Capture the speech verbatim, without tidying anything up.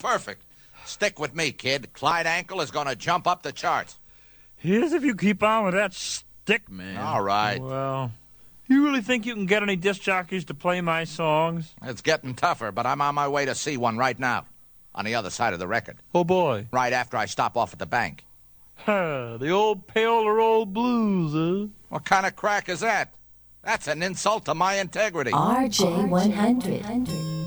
perfect. Stick with me, kid. Clyde Ankle is going to jump up the charts. Here's if you keep on with that stick, man. All right. Well, you really think you can get any disc jockeys to play my songs? It's getting tougher, but I'm on my way to see one right now. On the other side of the record. Oh, boy. Right after I stop off at the bank. Huh, the old paler old blues, huh? What kind of crack is that? That's an insult to my integrity. R J one hundred.